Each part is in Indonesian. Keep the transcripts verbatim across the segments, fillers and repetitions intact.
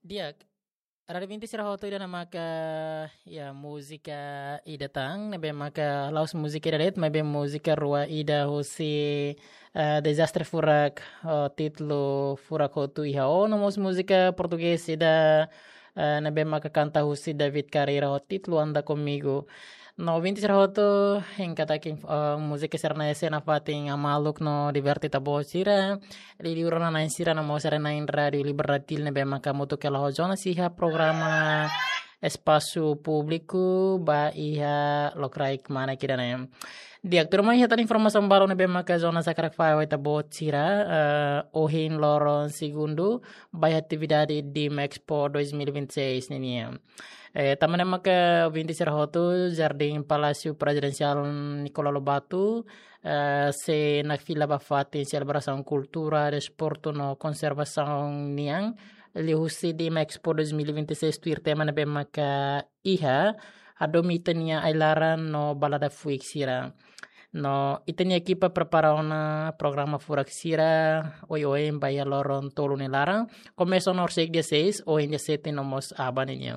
Dia raramente será hotu ida maka ya música ida tang nebe maka laus música ida det mebe música rua ida hosi uh, desastre furak uh, título furak hotu iha oh nomos música português ida uh, nebe maka canta hosi David Carreira ho título anda comigo. No vinti será hotu em kataking uh, música serna escena fating amaluk no divertita bosira li urana na insira na mo serena in radio liberatil nebe maka mutu kela hojona siha programa espaço público ba iha lokrai mana kirana di aktor mai hatan informasi baru nebe maka zona sakrak fa waita botira uh, ohin loron segundo ba atividade di Expo dois mil e vinte e seis nini eh, taman maka vinti será hotu Jardim Palácio Presidencial Nicola Lobato uh, se na fila bafate celebração cultura desporto no conservação niang lihusi di Expo dois mil e vinte e seis tuir tema na maka iha adomitania ailaran no balada fuik sira no itania equipa preparaona programa furak sira oi oi baya loron tolu nelarang começo no dia dezesseis ou dia sete nomos abaninha.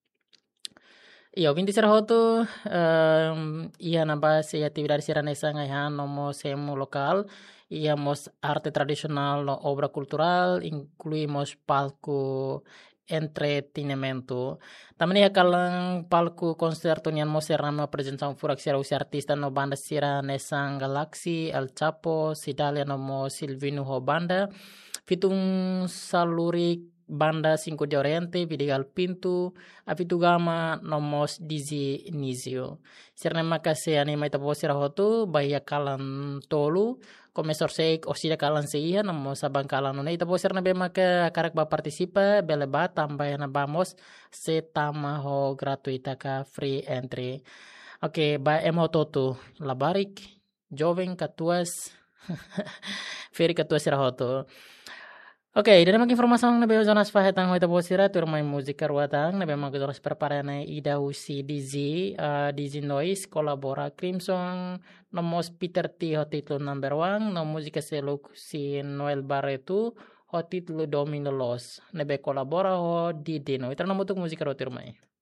Iyo vinti será hotu um, ia na base atividade siranesa ngaihan nomo semu lokal íamos arte tradicional no obra cultural incluímos palco entretenimento também akalang palco concerto nian mo serama apresentação furak sira usi artista no banda sira nesang Galaxy El Chapo Sidalia nomo Silvino ho banda fitung salurik banda Cinco de Oriente, Vidigal Pintu, Apitugama, Nomos Dizi Nizio. Sirna makase anima ita po sira hotu, bahia kalan tolu, komesor seik osida kalan seiha, nomos sabang kalan nuna ita po sirna be maka karak ba partisipa, bele ba tambah na bamos, se tama ho gratuita ka free entry. Oke, okay, ba emo totu, labarik, jovem katuas, feri katuas sira hotu. Oke, okay, dan memang informasi yang lebih zonas fahetang hoita bosira tur main musika ruatang nabe mag zonas preparane ida usi dizi uh, dizi noise kolabora Crimson nomos Peter T ho titlu number one no musika seluk si Noel Barreto ho titlu Domino Los nabe kolabora ho di dino itra nomutuk musika rotir mai